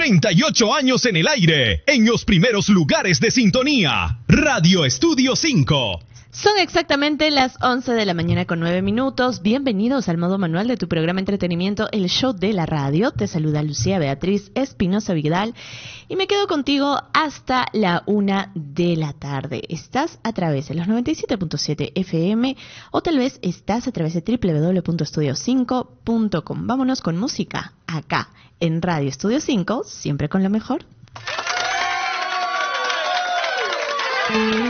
38 años en el aire, en los primeros lugares de sintonía. Radio Estudio 5. Son exactamente las 11 de la mañana con 9 minutos. Bienvenidos al modo manual de tu programa entretenimiento, El Show de la Radio. Te saluda Lucía Beatriz Espinosa Vidal y me quedo contigo hasta la 1 de la tarde. Estás a través de los 97.7 FM o tal vez estás a través de www.estudio5.com. Vámonos con música acá en Radio Estudio 5, siempre con lo mejor.